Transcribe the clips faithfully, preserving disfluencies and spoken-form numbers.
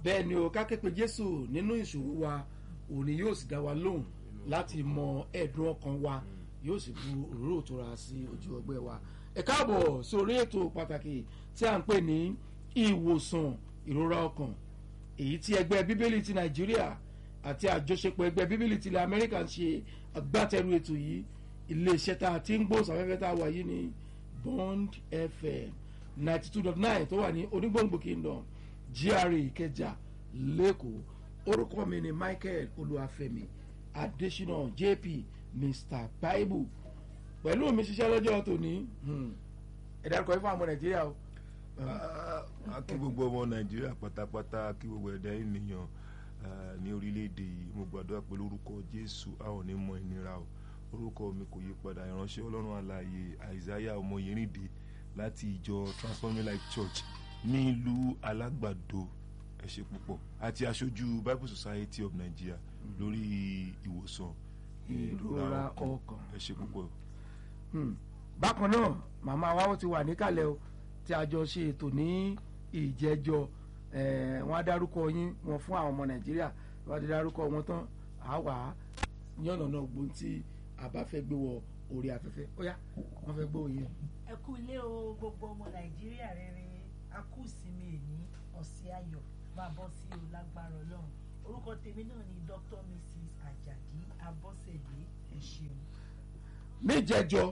bẹ́ẹ̀ ni o ká ké pe Jésù nínú ìṣòro wa òní yóò sì dá wa lóhùn láti mọ ẹ̀dùn ọkàn wa yóò sì bu òróró òtura sí ojú ọgbẹ́ wa. ẹ káàbọ̀ sórí ètò pàtàkì tí a ń pè ní ìwòsàn ìrora ọkàn, èyí tí ẹgbẹ́ bíbélì ti Nàìjíríà àti àjọṣepọ̀ ẹgbẹ́ bíbélì ti ilẹ̀ Amẹ́ríkà ń ṣe agbátẹrù ètò yìí. iléeṣẹ́ tá a ti ń gbóòsàfẹ́fẹ́ tá a wà yìí ní Bond F M ninety two dot nine tó wà ní Onígbòǹgbò Kingdom G R A Ìkẹjà lẹ́kọ̀ọ́. orúkọ mi ni Michael Olúwafẹ́mi Adésínà J P Mister Bible. pẹ̀lú mi ṣiṣẹ́ lọ́jọ́ tòní ẹ dárúkọ yìí fún àwọn Nàìjíríà o. a kí gbogbo ọmọ Nàìjíríà pátápátá, kí gbogbo ẹ̀dá ènìyàn ní orílẹ̀-èdè yìí. mo gbàdúrà pé lórúkọ Jésù a ò ní mọ ìnira o. orúkọ mi kò yí padà, ìránṣẹ́ Ọlọ́run alààyè Isaiah Ọmọyẹrìndé láti ìjọ Transforming Life Church ní ìlú Alágbàdo. ẹ ṣé púpọ̀, àti aṣojú Bible Society of Nigeria lórí ìwòsàn ìrora ọkàn. ẹ ṣé púpọ̀. bákan náà màmá wa ó ti wà níkàlẹ̀ o, tí a jọ ṣe ètò ní ìjẹ́jọ́. wọ́n á dárúkọ yín wọn fún àwọn ọmọ Nàìjíríà, wọ́n á ti dárúkọ wọn tán á wà á yànnà náà gbóhùn tí a bá fẹ́ gbé wọ orí afẹ́fẹ́. ó yá wọ́n fẹ́ gbóhùn yín. ẹ kú ilé o gbogbo ọmọ Nàìjíríà rere, a kú ìsinmi èní ọ̀sẹ̀ ayọ̀ máa bọ́ sí o lágbára Ọlọ́run. orúkọ tèmi náà ni Doctor Missus Àjàdí Abọ́sẹ̀dé. ẹ ṣeun. níjẹjọ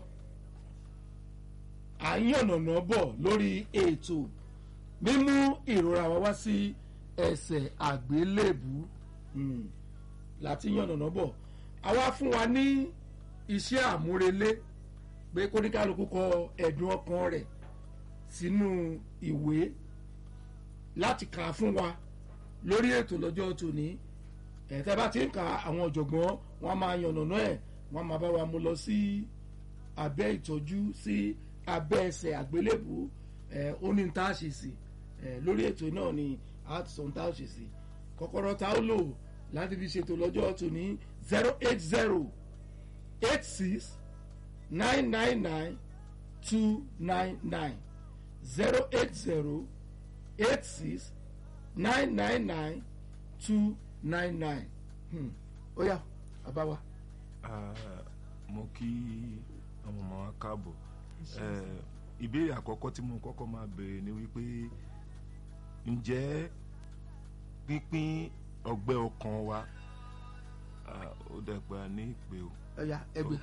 à ń yànnàná bọ̀ lórí ètò mímú ìrora wa wá sí ẹsẹ̀ àgbélébù láti yànnàná bọ̀. àwa fún wa ní iṣẹ́ àmúrelé pé kóníkálukú kọ ẹ̀dùn ọkàn rẹ̀ sínú ìwé láti kà á fún wa lórí ètò lọ́jọ́ tòní. ẹ̀tẹ́ bá ti ń ka àwọn ọ̀jọ̀gbọ́n wọn máa yànnàná ẹ̀ wọ́n máa bá wa mú lọ sí abẹ́ ìtọ́jú sí abẹ́ ẹsẹ̀ àgbélébù. ó ní tá a ṣe sí lórí ètò náà ni a ti sọ tá a ṣe sí. kọ́kọ́rọ́ tá a lò láti fi ṣètò lọ́jọ́ tòní zero eight zero eight six nine nine nine two nine nine zero eight zero eight six nine nine nine two nine nine. ó yá bàbá wa. mo kí àwọn ọmọ wa káàbọ̀. ìbéèrè àkọ́kọ́ tí mo kọ́kọ́ máa béèrè ni wípé ǹjẹ́ pínpín ọgbẹ́ ọkàn wa ó dẹ̀gbà ní ìpè o. ó yá ẹgbẹ́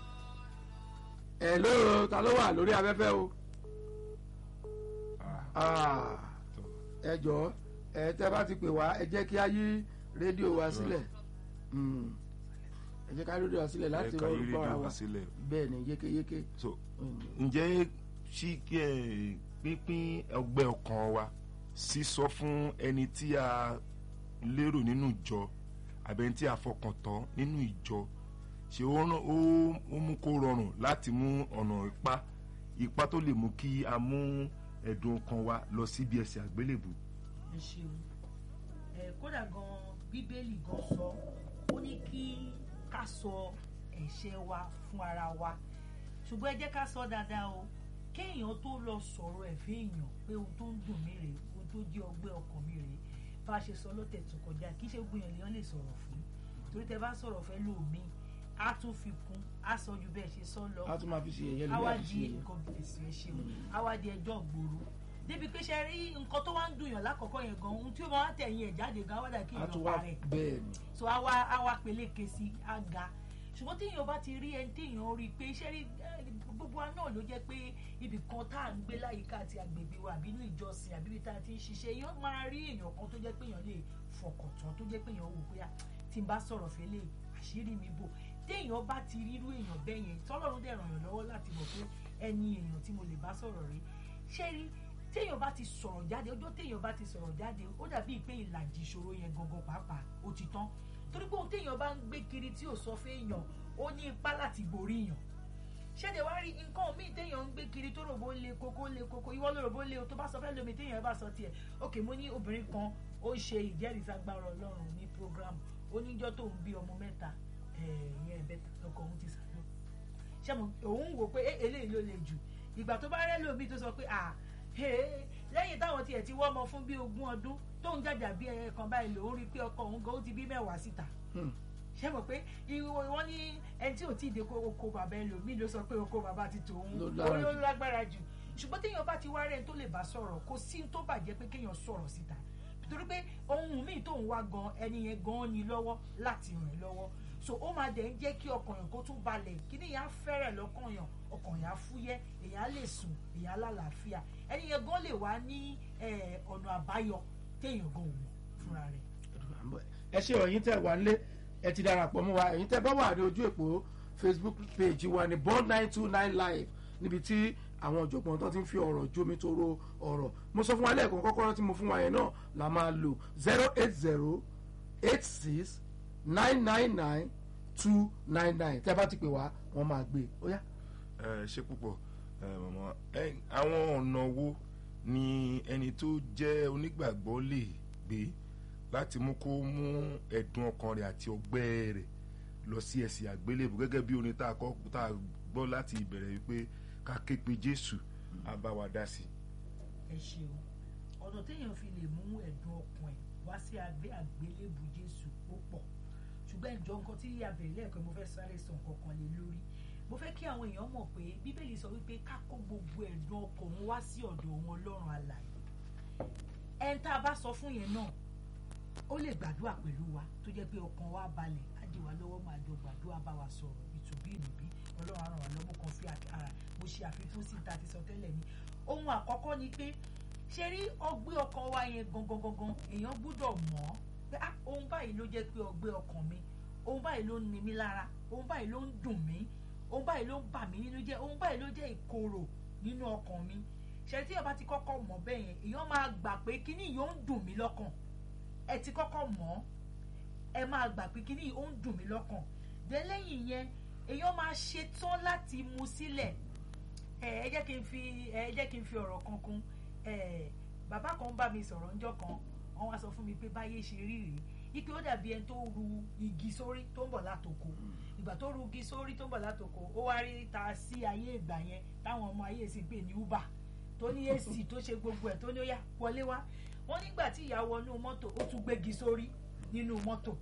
ẹ lóòrò ta ló wà lórí afẹ́fẹ́ o. ẹ jọ̀ọ́ ẹ tẹ́ bá ti pè wá ẹ jẹ́ kí a yí rédíò wa sílẹ̀ ẹ jẹ́ ká rédíò wa sílẹ̀ láti rọrùn bọ́ra wa bẹ́ẹ̀ ni yékéyéké. ǹjẹ́ sí kí ẹ pínpín ọgbẹ́ ọkàn wa sísọ fún ẹni tí a lérò nínú ìjọ àbẹ̀ni tí a fọkàn tán nínú ìjọ, ṣé ó mú kó rọrùn láti mú ọ̀nà ipá ipá tó lè mú kí a mú ẹ̀dùn ọkàn wa lọ síbi ẹsẹ̀ àgbélébù? ẹ ṣeun. ẹ kódà gan Bíbélì gan sọ ó ní kí ká sọ ẹ̀ṣẹ̀ wa fún ara wa, ṣùgbọ́n ẹ jẹ́ ká sọ dáadáa o. kéèyàn tó lọ sọ̀rọ̀ ẹ̀fẹ́ èèyàn pé ohun tó ń dùn mí rèé, ohun tó jẹ́ ọgbẹ́ ọkàn mi rèé, bá a ṣe sọ lọ́tẹ̀ tó kọjá kì í ṣe gbìyànjú lèèyàn lè sọ̀rọ̀ fún, torí tẹ bá sọ̀rọ̀ fẹ́ lómi á tún fi kún á sọ ju bẹ́ẹ̀ ṣe sọ lọ, á tún máa fi ṣe ẹ̀yẹ lórí àwádìí nǹkan bìtìsì ẹ̀ ṣeun àwádìí ẹjọ́ gbòòrò débi pé ṣe rí nǹkan tó wá ń dùn yàn lákọ̀ọ́kọ́ yẹn gan ohun tí ó máa ń tẹ̀yìn ẹ̀ jáde gan wádà kí èèyàn parẹ́ bẹ́ẹ̀ ni. so àwa àwa peléke sí á ga, ṣùgbọ́n tí èèyàn bá ti rí ẹni tí èèyàn rí pé iṣẹ́ rí gbogbo wa náà ló jẹ́ pé ibì kan tá à ń gbé láyìíká àti agbègbè wa àbí inú ìjọsìn àbí ibi tá a ti ń ṣiṣẹ́ èèyàn máa rí èèyàn kan tó jẹ́ pé èèyàn lè fọkàn tán, tó jẹ́ pé èèyàn wò pé tí n bá sọ̀rọ̀ fẹ́lẹ́ àṣírí mi bò. téèyàn bá ti rírú èèyàn bẹ́ẹ̀ yẹn tọ́lọ́run dẹ̀ ràn yàn lọ́wọ́ láti mọ̀ pé ẹni èèyàn tí mo lè bá sọ̀rọ̀ rí ṣé rí téèyàn bá ti sọ̀rọ̀ jáde, ọjọ́ téèyàn bá ti sọ̀rọ̀ jáde ó dàbí pé ìlàjì ìṣòro yẹn gangan pàápàá ó ti tán, torí pé ohun téèyàn bá ń gbé kiri tí ò sọ fún èèyàn ó ní ipá láti borí èèyàn. ṣẹ́ni wá rí nǹkan míì téèyàn ń gbé kiri tó rò bó le koko le koko ìwọ ló rò bó le o tó bá sọ fẹ́ lómi téèyàn bá sọ tiẹ̀. ok mo ní obìnrin kan ó ṣe ìjẹ́rìísagbára Ọlọ́run ní program oníjọ́ tó ń bí ọmọ mẹ́ta ẹ̀yìn ẹ̀bẹ̀ta lọ́kọ̀ òun ti sàlọ́ ṣé mo òun wò pé eléyìí ló le jù, ìgbà tó bá rẹ́ lómi tó sọ pé à lẹ́yìn táwọn tiẹ̀ ti wọ́ ọmọ fún bí ogún ọdún tóun jàjà bí ẹ̀ẹ̀kan báyìí lòún rí i pé ọkọ òun gan ó ti bí mẹ́wàá síta ṣé mọ̀ pé wọ́n ní ẹni tí ò tí ì dé oko bàbá ẹlòmíì ló sọ pé oko bàbá ti tòun ó ló lágbára jù ṣùgbọ́n téèyàn bá ti wá rẹ̀ tó lè bá sọ̀rọ̀ kò sí tó bàjẹ́ pé kéèyàn sọ̀rọ̀ síta torí pé ohun míì tóun wá gan ẹni yẹn gan ni lọ́wọ́ láti ràn lọ́wọ́ so ó máa dẹ̀ ń jẹ́ kí ọkàn yàn kó tún balẹ̀ kí ni yàn á fẹ́rẹ̀ lọ́kàn yàn ọkàn yàn á fúyẹ́ èyàn á lè sùn èyàn á lálàáfíà ẹni yẹn gan lè wá ní ọ̀nà àbáyọ téèyàn gan òun fúnra rẹ̀. ẹ ṣe ọ̀yin tẹ́ wà nílé ẹ ti darapọ̀ mọ́ wa ẹ̀yin tẹ́ bá wà ní ojú èpò Facebook page wa ní Bond nine two nine live níbi tí àwọn ọ̀jọ̀gbọ́n tó ti ń fi ọ̀rọ̀ jómi tó ro ọ̀rọ̀ mo sọ fún wa lẹ́ẹ̀kan kọ́kọ́rọ́ tí mo fún wa yẹn náà la máa lò zero eight zero eight six nine nine nine two nine nine tẹ́ bá ti pè wá wọ́n máa gbé ó yá. ẹ ṣe púpọ̀ mọ̀mọ́ àwọn ọ̀nà wo ni ẹni tó jẹ́ onígbàgbọ́ lè gbé láti mú kó mú ẹ̀dùn ọkàn rẹ̀ àti ọgbẹ́ rẹ̀ lọ sí ẹsẹ̀ àgbélébù gẹ́gẹ́ bí orin tá a gbọ́ láti ìbẹ̀rẹ̀ wípé ká ké pe Jésù á bá wa dá sí. ẹ ṣeun ọ̀nà téèyàn fi lè mú ẹ̀dùn ọkàn ẹ̀ wá sí abẹ́ àgbélébù Jésù ó pọ̀ ṣùgbọ́n ìjọ nǹkan tí abẹ̀rẹ̀ lẹ́ẹ̀kan mo fẹ́ sáré sọ nǹkan kan lé lórí mo fẹ́ kí àwọn èèyàn mọ̀ pé Bíbélì sọ wípé ká kó gbogbo ẹ̀dùn ọkàn wọn wá sí ọ̀dọ̀ wọn Ọlọ́run alààyè ẹni tá a bá sọ fún yẹn náà ó lè gbàdúrà pẹ̀lú wa tó jẹ́ pé ọkàn wa balẹ̀ á dì wá lọ́wọ́ máa jọ gbàdúrà bá wa sọ̀rọ̀ ìtùbí ìnùbí Ọlọ́run á ràn wá lọ́wọ́ kan fi ara mo ṣe àfikún sí ta ti sọ tẹ́lẹ̀ ni ohun àkọ́kọ́ ni pé ṣe rí ọgbẹ́ ọkàn wa yẹn gangan gangan èèyàn gbọ́dọ̀ mọ̀ pé ah ohun báyìí ló jẹ́ pé ọgbẹ́ ọkàn mi ohun báyìí ló ń ni mí lára ohun báyìí ló ń dùn mí ohun báyìí ló ń bà mí nínú jẹ́ ohun báyìí ló jẹ́ ìkorò nínú ọkàn mi ṣe tí ọba ti kọ́kọ́ mọ̀ bẹ́ẹ̀ yẹn èèyàn máa gbà pé kíní yóò ń dùn mí lọ́kàn ẹ ti kọ́kọ́ mọ̀ ẹ máa gbà pé kíní yóò ń dùn mí lọ́kàn dé lẹ́yìn yẹn èèyàn máa ṣetán láti mú sílẹ̀ ẹ ẹ jẹ́ kí n fi ẹ jẹ́ kí n fi ọ̀rọ̀ kan kún ẹ bàbá kan bá mi sọ̀rọ̀ ńjọ́ kan wọ́n wá sọ fún mi pé báyé ṣe rí rèé ipe ó dàbí ẹni tó ru igi sórí tó ń bọ̀ látòkò ìgbà tó ru igi sórí tó ń bọ̀ látòkò ó wá rí ta sí ayé ìgbà yẹn táwọn ọmọ ayé sì pè ní Uber tó ní èsì tó ṣe gbogbo ẹ̀ tó ní ó yá wọlé wá wọ́n nígbà tí ìyá wọnú mọ́tò ó tún gbégi sórí nínú mọ́tò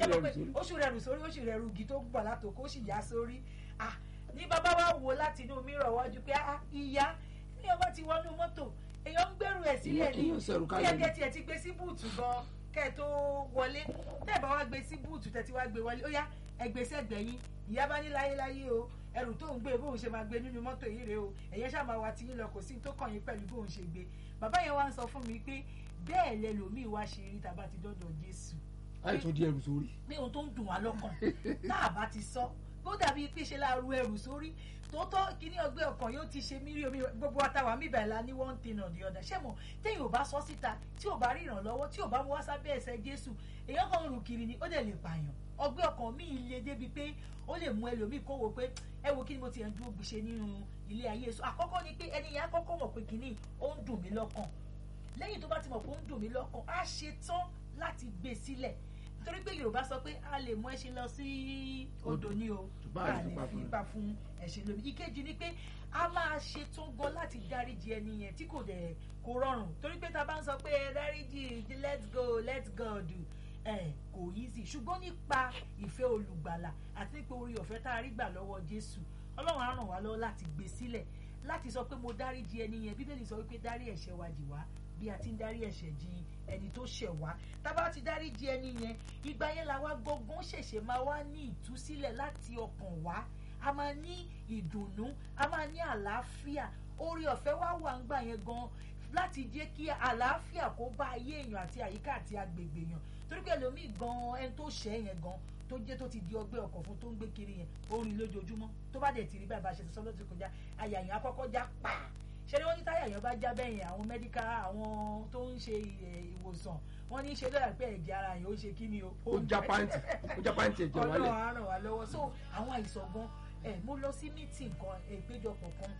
ó sì rẹrù sórí ó sì rẹrù igi tó ń bọ̀ látòkò ó sì yá sórí ah ní bàbá wa wò láti inú mìíràn wájú pé ah ìyá ní ọba ti wọnú mọ́tò èèyàn ń gbẹ́rù ẹ̀ sílẹ̀ ní bí ẹgẹ́ tiẹ̀ ti gbé sí búùtù gan kẹ́ ẹ̀ tó wọlé tẹ́ ẹ̀ bá wá gbé sí búùtù tẹ́ ti wá gbé wọlé ó yá ẹgbẹ́ sẹ́gbẹ́ yín ìyá bá ní láyéláyé o ẹrù tó ń gbé bóun ṣe máa gbé nínú mọ́tò yìí rèé o ẹ̀yẹ́ ṣáà máa wá tí yín lọ kò sí tó kàn yín pẹ̀lú bóun ṣe gbé bàbá yẹn wá ń sọ fún mi pé bẹ́ẹ̀ lẹlòmíì wá ṣe rí tàbá ti dọ́dọ̀ Jésù. láì tó di ẹrù sórí. pé ohun tó ń dùn wá lọ́kàn tá a bá ti sọ bó dàbí pé ṣe láàrú ẹrù sórí tóótọ́ kíní ọgbẹ́ ọkàn yóò ti ṣe mírí omi gbogbo àtàwà mí báyìí la ní one thing or the other ṣé mo téèyàn ò bá sọ síta tí ò bá rí ìrànlọ́wọ́ tí ò bá mú wá sábẹ́ ẹsẹ̀ Jésù èèyàn kan rù kiri ni ó dẹ̀ lè pààyàn ọgbẹ́ ọkàn mi le débi pé ó lè mú ẹlòmíì kó wò pé ẹ wo kí ni mo ti ẹ̀ ń dúró gbèsè nínú ilé ayé so àkọ́kọ́ ni pé ẹni yẹn àkọ́kọ́ mọ̀ pé kíní ó ń dùn mí lọ́kàn lẹ́yìn tó bá ti mọ̀ pé ó ń dùn mí lọ́kàn á ṣe tán láti gbé sílẹ̀ torí pé Yorùbá sọ pé a lè mú ẹṣin lọ sí odò ní o a lè fi ipa fún ẹṣin lómi ìkejì ni pé a máa ṣe tán gan láti dáríjì ẹni yẹn tí kò dẹ̀ kò rọrùn torí pé ta bá ń sọ pé dáríjì let's go let's go do ẹ kò easy ṣùgbọ́n nípa ìfẹ́ olùgbàlà àti nípa orí ọ̀fẹ́ tá a rí gbà lọ́wọ́ Jésù Ọlọ́run á ràn wá lọ́wọ́ láti gbé sílẹ̀ láti sọ pé mo dáríjì ẹni yẹn Bíbélì sọ wípé dárí ẹ̀ṣẹ̀ wa jì wá bí a ti ń dárí ẹ̀ṣẹ̀ jì ẹni tó ṣẹ̀ wá tábà ti dáríjì ẹni yẹn ìgbà yẹn la wá gbọ́ngàn ṣẹ̀ṣẹ̀ máa wá ní ìtúsílẹ̀ láti ọkàn wá a máa ní ìdùnnú a máa ní àlàáfíà orí ọ̀fẹ́ wá wà ń gbà yẹn gan láti jẹ́ kí àlàáfíà kó bá ayé èèyàn àti àyíká àti agbègbè yẹn torí pé ẹlòmíì gan ẹni tó ṣẹ̀ yẹn gan tó jẹ́ tó ti di ọgbẹ́ ọkàn fún tó ń gbé kiri yẹn orin lójoojúmọ́ tó bá dẹ̀ ti rí báyìí bá ṣe sọ lọ́tún kọjá àyà yẹn akọ́kọ́ já pa ṣé ni wọ́n ní táyà yẹn bá já bẹ́ẹ̀ yẹn àwọn mẹ́díkà àwọn tó ń ṣe ìwòsàn wọ́n ní ṣe lọ́yà pé ẹ̀jẹ̀ ara yẹn ó ṣe kí ni o. ó já pàǹtì ó já pàǹtì ẹ̀jẹ̀ wálé. Ọlọ́run á ràn wá lọ́wọ́ so àwọn àìsàn gan ẹ̀ mo lọ sí mítìn kan ìpéjọpọ̀ kan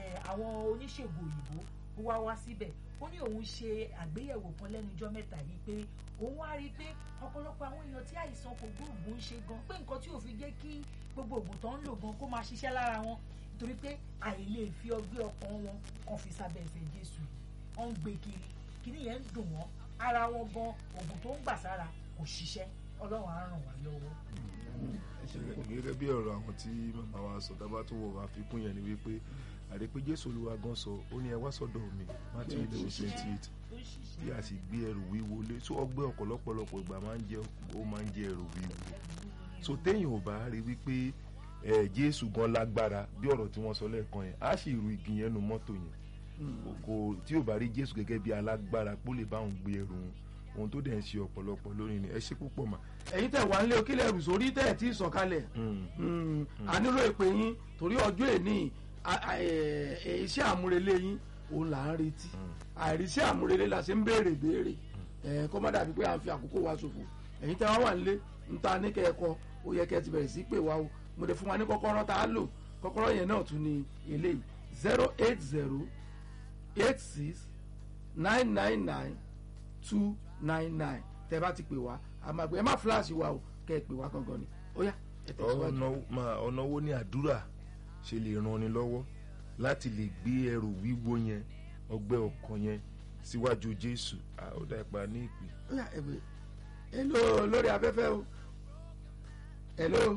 àwọn oníṣègùn òyìnbó ó wá wá síbẹ̀ ó ní òun ṣe àgbéyẹ̀wò kan lẹ́nu ijọ́ mẹ́ta yìí pé òun wá rí i pé ọ̀pọ̀lọpọ̀ àwọn èèyàn tí àìsàn kò gbóògùn ń ṣe gan pé nǹkan tí ò fi jẹ́ kí gbogbo òògùn tó ń lò gan kó máa ṣiṣẹ́ lára wọn torí pé àìlè fi ọgbẹ́ ọkàn wọn kan fi sábẹ́ ẹsẹ̀ Jésù yìí wọ́n ń gbé kiri kíní yẹn ń dùn wọ́n ara wọn gan oògùn tó ń gbà sára kò ṣiṣẹ́ ọlọ́run á ràn wá lọ́wọ́. gẹ́gẹ́ bí ọ̀rọ̀ àwọn tí màmá wa sọ tábà tó wọ̀ wá fi kún yẹn ni wípé àrí pé Jésù Olúwa gan sọ ó ní ẹ wá sọ́dọ̀ mi Matthew eleven twenty eight tí a sì gbé ẹrù wíwo lé so ọgbẹ́ ọ̀pọ̀lọpọ̀lọpọ̀ ìgbà máa ń jẹ ó máa ń jẹ ẹrù wíwo so téèyàn ò bá rí wípé ẹ Jésù gan lágbára bí ọ̀rọ̀ tí wọ́n sọ lẹ́ẹ̀kan yẹn á sì ru igi yẹn nu mọ́tò yẹn kò tí ò bá rí Jésù gẹ́gẹ́ bí alágbára pó lè bá òun gbé ẹrù òun ohun tó dẹ̀ ń ṣe ọ̀pọ̀lọpọ̀ lórí ni ẹ ṣe púpọ̀ mà. ẹ̀yin tẹ̀ wá nílé òkìlẹ̀ ẹrù sórí tẹ̀ tí ì sọ̀kalẹ̀ a nílò ìpè yín torí ọjọ́ èní iṣẹ́ àmúrelé yín òun là ń retí àìríṣẹ́ àmúrelé la ṣe ń béèrè béèrè kó má dàbí pé à ń fi àkókò wa ṣòfò ẹ̀yin tẹ̀ wá wà nílé ń ta ní kẹ́ẹ̀kọ́ ó yẹ kẹ́ ẹ ti bẹ̀rẹ̀ sí pè wá o mo dẹ̀ fún wa ní kọ́kọ́rọ́ tá a lò kọ́kọ́rọ́ yẹn náà tún ní eléyìí zero eight zero eight six nine nine nine two nine nine tẹ́ bá ti pè wá a máa gbé ẹ má fíláàsì wa o kẹ́ ẹ pè wá gangan ni ó yá ẹ tẹ̀síwájú. ọ̀nà wo ni àdúrà ṣe lè ran ni lọ́wọ́ láti lè gbé ẹrù wíwo yẹn ọgbẹ́ ọkàn yẹn síwájú Jésù ó dá ipa ní ìpè. ó yá ẹ pé hello lórí afẹ́fẹ́ o hello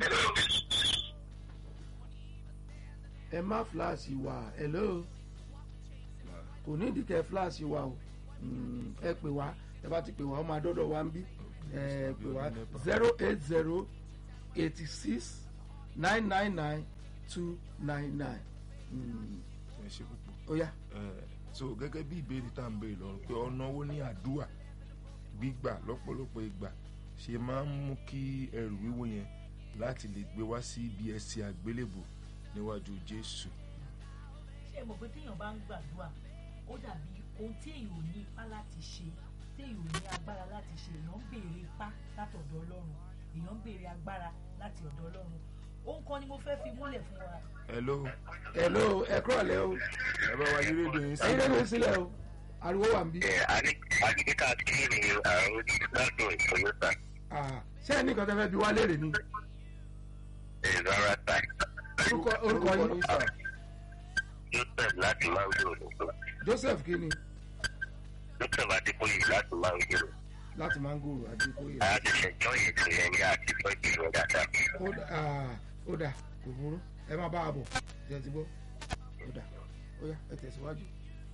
ẹ má fíláàsì wa hello kò ní ìdíkẹ́ fíláàsì wa o ẹ pè wá ẹ bá ti pè wá ó máa dọ́dọ̀ wá ń bí ẹ pè wá zero eight zero eighty six nine nine nine two nine nine. ẹ ṣe púpọ̀. ó yá. so gẹ́gẹ́ bí ìbéèrè tá à ń béèrè lọ́rùn pé ọ̀nà wo ní àdúrà gbígbà lọ́pọ̀lọpọ̀ ìgbà ṣe máa ń mú kí ẹrù wíwo yẹn láti lè gbé wá sí ibi ẹsẹ̀ àgbélébù níwájú Jésù. ṣé ẹ mọ̀ pé téèyàn bá ń gbàdúrà ó dàbí ohun tí èèyàn ò ní ipá láti ṣe téèyàn ò ní agbára láti ṣe èèyàn ń béèrè ipá láti ọ̀dọ̀ Ọlọ́run èèyàn ń béèrè agbára láti ọ̀dọ̀ Ọlọ́run ohun kan ni mo fẹ́ fi múlẹ̀ fún wa. hello. hello ẹ kúrọ̀ lẹ́ o. ẹ bá wa yí rédíò yín sílẹ̀. ẹ̀yin rédíò yín sílẹ̀ o ariwo wà ń bí. ẹ àdìgítà kí ni àrùn gbádùn ìtòyótà. ṣé ẹ ní nǹkan tẹ́ fẹ́ bí wá léèrè ni. ìrora ta. orúkọ orúkọ yín. Joseph láti máa ń gbòòrò nìkan. Joseph kí ni. Joseph Adékòyè láti máa ń gbòòrò. láti Mángòrò Adékòyè. a ti ṣẹjọ́ ètò yẹn ní àti tọ́jú ìwọ̀n dáadáa. ó dà kò burú ẹ má bá a bọ̀ ṣe ti gbọ́ ó dà ó yá ẹ tẹ̀síwájú.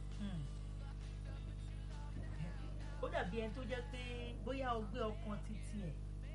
ó dàbí ẹni tó jẹ́ pé bóyá ọgbẹ́ ọkàn títí ẹ̀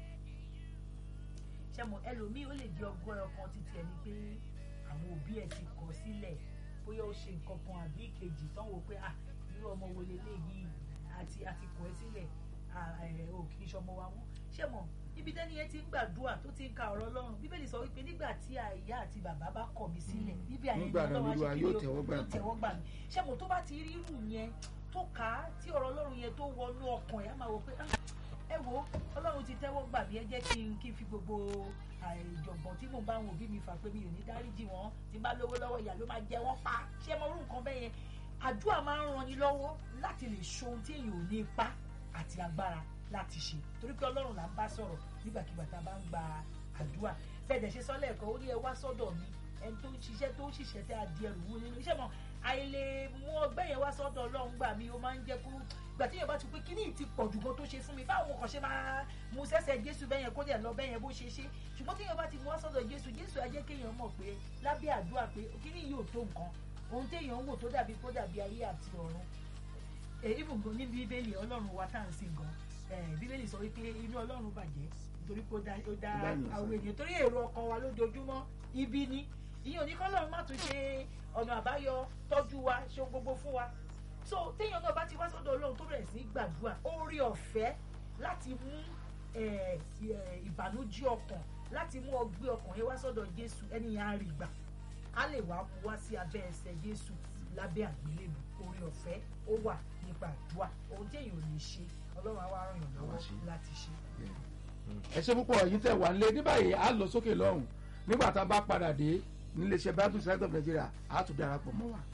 ṣe mọ̀ ẹlòmíì ó lè di ọgbẹ́ ọkàn títí ẹ̀ ni pé àwọn òbí ẹ̀ ti kọ̀ sílẹ̀ bóyá ó ṣe nǹkan kan àbí ìkejì tán wò pé ah irú ọmọ wo leléyìí àti àti kọ̀ ẹ́ sílẹ̀ ò kì í ṣọmọ wa mọ́ ṣé mọ̀ ibi tẹ́ni yẹn ti ń gbàdúrà tó ti ń ka ọ̀rọ̀ Ọlọ́run Bíbélì sọ wípé nígbà tí ìyá àti bàbá bá kọ̀ mí sílẹ̀ níbi àyẹ̀wò Ọlọ́run á ṣe kí yóò tẹ̀wọ́ gbà mí ṣé mọ̀ tó bá ti rí irú yẹn tó kà á tí ọ̀rọ̀ Ọlọ́run yẹn tó wọnú ọkàn ẹ̀ á máa wò pé ẹ wo Ọlọ́run ti tẹ́wọ́ gbà mí ẹ jẹ́ kí n kí n fi gbogbo àìjọ̀gbọ̀n tí mò ń bá wọn òbí mi fà pé mi ò ní dáríjì wọn tí bá lówó lọ́wọ́ ìyá ló máa jẹ wọ́n pa ṣé mo rú nǹkan bẹ́ẹ̀ yẹn àdúrà máa ń ran ni lọ́wọ́ láti lè ṣe ohun tí èèyàn ò ní ipá àti agbára láti ṣe torí pé Ọlọ́run là ń bá sọ̀rọ̀ nígbàkigbà tá a bá ń gba àdúrà bẹ́ẹ̀ dẹ̀ ṣe sọ lẹ́ẹ̀kan ó ní ẹ wá sọ́dọ̀ mi ẹni tó ń ṣiṣẹ́ tó ń ṣiṣẹ́ tẹ́ a di ẹrù wú nínú iṣẹ́ mọ́ àìlè mú ọgbẹ́ yẹn wá sọ́dọ̀ Ọlọ́run gbà mí ó máa ń jẹ́ kó gbà tí yẹn bá ti pé kíní ti pọ̀ jù gan tó ṣe fún mi báwo kàn ṣe máa mú sẹ́sẹ̀ Jésù bẹ́yẹn kó dẹ̀ lọ bẹ́yẹn bó ṣe ṣe ṣùgbọ́n tí yẹn bá ti mú wá sọ́dọ̀ Jésù Jésù á jẹ́ kéèyàn mọ̀ pé lábẹ́ àdúrà pé kíní yìí ò tó nǹkan ohun téèyàn ń wò tó dàbí kó dàbí ayé àti ọ̀run ìbùgbọ́n ní Bíbélì Ọlọ́run wa tá à ń sìn gan Bíbélì sọ wípé inú Ọlọ́run bàjẹ́ nítorí pé ó dá àwọn ènìyàn torí èrò ọkàn wa lójoojúmọ́ ibi ni ìyẹn ò ní kọ́ lọ́run má tún ṣe ọ̀nà àbáyọ tọ́jú wa ṣe gbogbo fún wa so téèyàn náà bá ti wá sọ́dọ̀ Ọlọ́run tó bẹ̀rẹ̀ sí gbàdúrà oore ọ̀fẹ́ láti mú ìbànújẹ́ ọkàn láti mú ọgbẹ́ ọkàn yẹn wá sọ́dọ̀ Jésù ẹni yẹn á rí gbà á lè wá mú wá sí abẹ́ ẹsẹ̀ Jésù lábẹ́ àgbélébù oore ọ̀fẹ́ ó wà nípa àdúrà ohun téèyàn ò lè ṣe Ọlọ́run á wá ràn yàn lọ́wọ́ láti ṣe. ẹ ṣe púpọ̀ èyí tẹ̀ wá nílé ní báyìí á lọ sókè lọ́hùn nígbà tá a bá padà dé níléeṣẹ́ Bible Society of Nigeria á tún darapọ̀ mọ́ wa.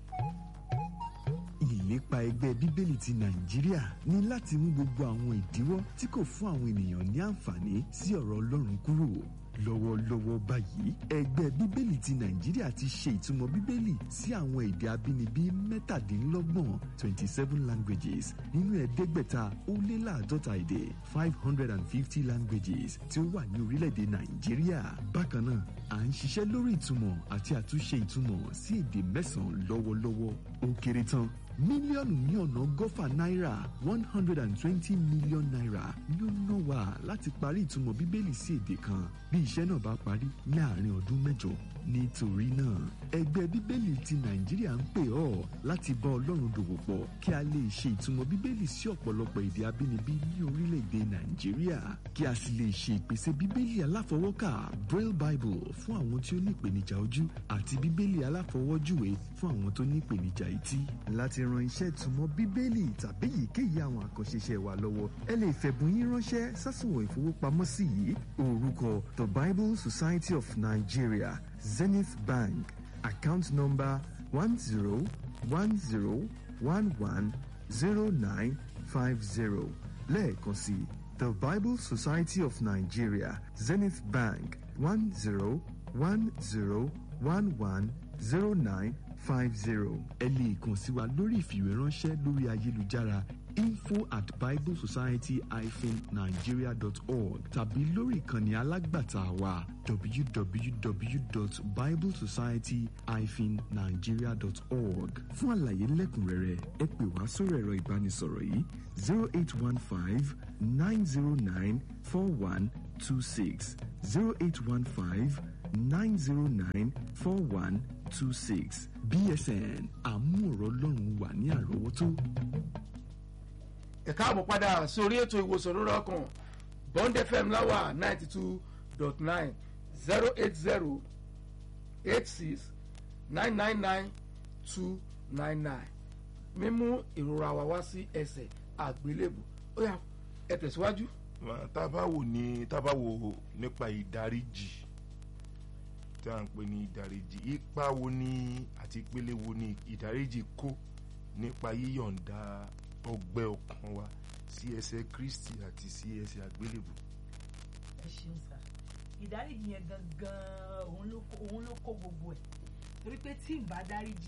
Ìlépa ẹgbẹ́ Bíbélì ti Nàìjíríà ní láti mú gbogbo àwọn ìdíwọ́ tí kò fún àwọn ènìyàn ní àǹfààní sí ọ̀rọ̀ Ọlọ́run kúrò. lọ́wọ́lọ́wọ́ báyìí ẹgbẹ́ bíbélì ti nàìjíríà ti ṣe ìtumọ̀ bíbélì sí àwọn èdè abínibí mẹ́tàdínlọ́gbọ̀n twenty seven languages nínú ẹ̀ẹ́dẹ́gbẹ̀ta ó lé láàdọ́ta èdè five hundred and fifty languages tí ó wà ní orílẹ̀-èdè nàìjíríà. bákan náà à ń ṣiṣẹ́ lórí ìtumọ̀ àti àtúnṣe ìtumọ̀ sí èdè mẹ́sàn-án lọ́wọ́lọ́wọ́ ó kéré tán mílíọ̀nù ní ọ̀nà ọgọ́fà náírà one hundred and twenty million naira ni ó ná wa láti parí ìtumọ̀ bíbélì sí èdè kan bí iṣẹ́ náà bá parí láàrin ọdún mẹ́jọ. nítorí náà ẹgbẹ́ bíbélì ti nàìjíríà ń pè ọ́ láti bá ọlọ́run dòwò pọ̀ kí a lè ṣe ìtumọ̀ bíbélì sí ọ̀pọ̀lọpọ̀ èdè abínibí ní orílẹ̀-èdè nàìjíríà kí a sì lè ṣe ìpèsè bíbélì aláfọwọ́kà braille bible fún àwọn tí ó ní ìpèníjà ojú àti bíbélì aláfọwọ́júwe fún àwọn tó ní ìpèníjà etí. láti ran iṣẹ́ ìtumọ̀ bíbélì tàbí èyíkéyìí àwọn àkànṣe iṣẹ́ wa lọ́wọ́ ẹ lè fẹ̀bùn yín ránṣẹ́ sásùnwọ̀n ìfowópamọ́sí yìí orúkọ The Bible Society of Nigeria Zenith Bank account number one zero one zero one one zero nine five zero lẹ́ẹ̀kan sí The Bible Society of Nigeria Zenith Bank one zero one zero one one zero nine five zero. ẹ lè kàn sí wa lórí ìfìwéránṣẹ́ lórí ayélujára info at biblesociety dash nigeria dot org tàbí lórí ìkànnì alágbàtà wa w w w dot biblesociety dash nigeria dot org. fún àlàyé lẹ́kùnrẹ́rẹ́ ẹ pè wá sórí ẹ̀rọ ìbánisọ̀rọ̀ yìí zero eight one five nine zero nine four one two six zero eight one five nine zero nine four one two six. B S N àmúọ̀rọ̀ ọlọ́run wà ní àrọ́wọ́tó. ẹ káàbọ̀ padà sórí ètò ìwòsàn lórí ọkàn Bond F M láwà ninety two dot nine zero eight zero eight six nine nine nine two nine nine mímú ìrora wa wá sí ẹsẹ̀ àgbélébù. ó yá ẹ tẹ̀síwájú. tá a bá wò ní tá a bá wò nípa ìdáríjì tí a ń pè ní ìdáríjì ipa wo ni àti ìpele wo ni ìdáríjì kó nípa yíyọ̀ǹda ọgbẹ́ ọkàn wa sí ẹsẹ̀ Kristi àti sí ẹsẹ̀ àgbélébù. ẹ ṣeun sá ìdáríjì yẹn gangan òun ló kó òun ló kó gbogbo ẹ̀ torí pé tí n bá dáríjì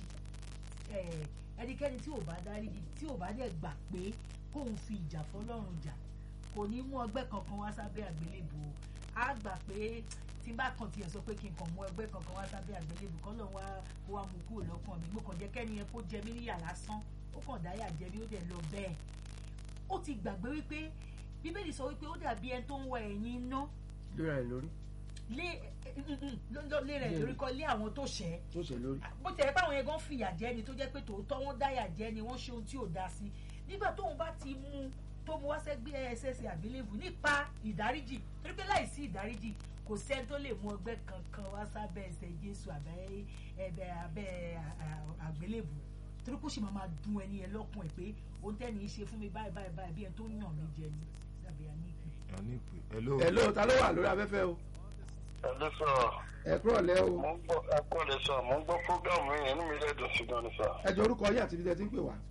ẹnikẹ́ni tí ò bá dáríjì tí ò bá dẹ̀ gbà pé kóun fi ìjà fọlọ́run jà kò ní mú ọgbẹ́ kankan wá sábẹ́ àgbélébù o á gbà pé tí n bá kàn tiẹ̀ sọ pé kí n kàn mú ẹgbẹ́ kankan wá sábẹ́ àgbélébù kọ́ lọ́n wá kó wá mú kúrò lọ́kàn mi gbọ́kàn jẹ́ kẹ́ni yẹn kó jẹ mí níyà lásán ó kàn dáyà jẹ mí ó dẹ̀ lọ bẹ́ẹ̀ ó ti gbàgbé wípé bíbélì sọ wípé ó dàbí ẹni tó ń wọ ẹ̀yìn iná lórí rẹ̀ lórí. lé lé rẹ̀ lórí kọ́ lé àwọn tó ṣẹ̀ tó ṣẹ̀ lórí. bó tẹ̀ pé àwọn yẹn gan fìyà jẹ ni tó jẹ́ pé tòótọ́ wọ́n dáyà jẹ ni wọ́n ṣe ohun tí ò dá sí nígbà tóun bá ti mú tó mú wá sẹ́gbẹ́ ẹsẹ̀sẹ̀ àgbélébù nípa ìdáríjì torí pé láìsí ìdáríjì kò sẹ́ni tó lè mú ọgbẹ́ kankan wá sábẹ́ ẹsẹ̀ Jésù abẹ́ ẹbẹ̀ abẹ́ àgbélébù torí kó sì máa máa dùn ẹni yẹn lọ́kùn ẹ̀ pé ohun tẹ́ni í ṣe fún mi báyìí báyìí báyìí bí ẹni tó yàn mí jẹ ni sábẹ́ àníkè. hello. hello ta ló wà lórí afẹ́fẹ́ o. Hello sọ. ẹ kúrò lẹ́ o. mo ń gbọ́ ẹ kúrò lẹ́ sọ mo ń gbọ́ fúgàmù yẹn inú mi lẹ́dùn sí gan ni sọ. ẹ jọ orúkọ yín àti ibi tẹ́ ti ń pè wá.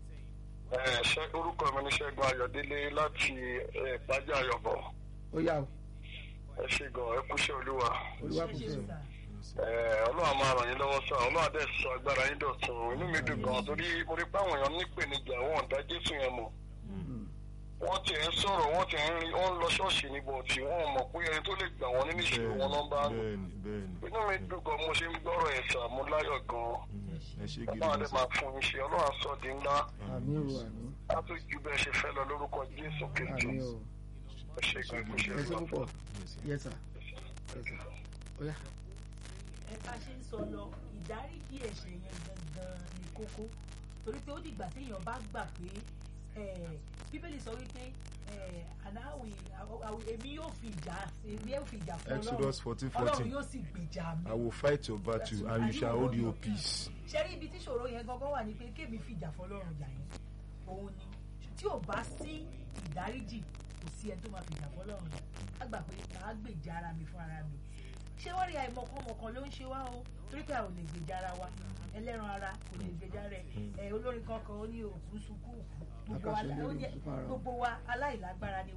ẹ ṣe orúkọ mi ní Ṣẹ́gun Ayọ̀délé láti ìpájà Ayọ̀bọ̀. ó yá o. ẹ ṣe gan ẹ kúṣẹ́ Olúwa. olúwa kò sẹ́yìn. Ọlọ́run máa ràn yín lọ́wọ́ sọ Ọlọ́run adé sọ agbára yín dọ̀tun inú mi dùn gan torí mo rí pé àwọn èèyàn nípèníjà wọn ò dá Jésù yẹn mọ̀ wọ́n ti ń sọ̀rọ̀ wọ́n ti ń rí wọ́n ń lọ ṣọ́ọ̀ṣì níbo tí wọ́n mọ̀ pé ẹni tó lè gbà wọ́n nínú ìṣòro wọn lọ́n bá lò inú mi dùn gan mo ṣe ń gbọ́rọ̀ ẹ̀ sà mo láyọ̀ gan Ọlọ́run adé máa fún yín ṣe Ọlọ́run aṣọ di ńlá àmín o àmín. á tún ju bẹ́ẹ̀ ṣe fẹ́ lọ lórúkọ Jésù Kristi àmín o. ẹ ṣe gan ẹ ṣe ẹ ṣe gan. púpọ̀. yes sir. yes sir. ó yá. ẹ bá ṣe ń sọ lọ ìdáríjì ẹ̀ṣẹ̀ yẹn gangan ni kókó torí pé ó dìgbà téèyàn bá gbà pé bíbélì sọ wípé anáwì èmi yóò fi ìjà èmi yóò fi ìjà fún Exodus fourteen Ọlọ́run fourteen. Ọlọ́run yóò sì gbèjà mi. I will fight your battle and you shall hold your peace. ṣe rí ibi tí ìṣòro yẹn gangan wà ní pé kémi fi ìjà fún Ọlọ́run jà yẹn òun ni tí ò bá sí ìdáríjì kò sí ẹni tó máa fi ìjà fún Ọlọ́run jà á gbà pé màá gbèjà ara mi fún ara mi ṣé wọ́n rí àìmọ̀kànmọ̀kàn ló ń ṣe wá o torí pé a ò lè gbèjà ara wa ẹlẹ́ran ara kò lè gbèjà rẹ̀ ẹ̀ olórin kankan ó ní òkú sunkún òkú gbogbo wa aláìlágbára ni wá